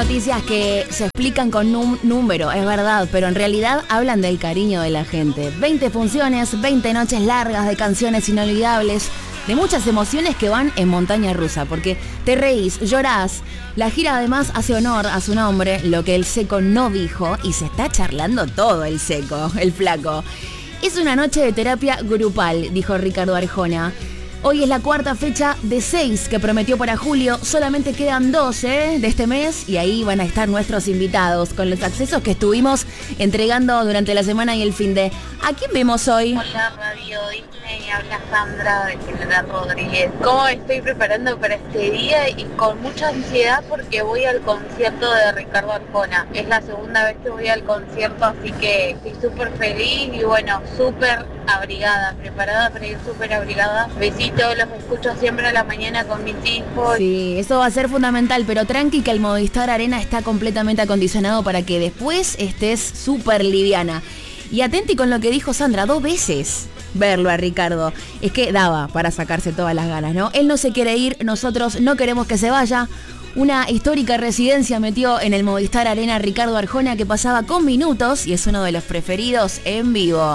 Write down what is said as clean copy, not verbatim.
noticias que se explican con un número, es verdad, pero en realidad hablan del cariño de la gente. 20 funciones, 20 noches largas de canciones inolvidables, de muchas emociones que van en montaña rusa, porque te reís, llorás. La gira además hace honor a su nombre, lo que el Seco no dijo, y se está charlando todo el Seco, el flaco. Es una noche de terapia grupal, dijo Ricardo Arjona. Hoy es la cuarta fecha de 6 que prometió para julio. Solamente quedan 2 de este mes y ahí van a estar nuestros invitados con los accesos que estuvimos entregando durante la semana y el fin de. ¿A quién vemos hoy? Hola Radio Disney, habla Sandra de General Rodríguez. ¿Cómo me estoy preparando para este día? Y con mucha ansiedad porque voy al concierto de Ricardo Arjona. Es la segunda vez que voy al concierto, así que estoy súper feliz y bueno, súper abrigada, preparada para ir súper abrigada. Besitos, los escucho siempre a la mañana con mis hijos. Sí, eso va a ser fundamental, pero tranqui que el Movistar Arena está completamente acondicionado para que después estés súper liviana. Y atenti con lo que dijo Sandra, 2 veces verlo a Ricardo. Es que daba para sacarse todas las ganas, ¿no? Él no se quiere ir, nosotros no queremos que se vaya. Una histórica residencia metió en el Movistar Arena Ricardo Arjona que pasaba con minutos y es uno de los preferidos en vivo.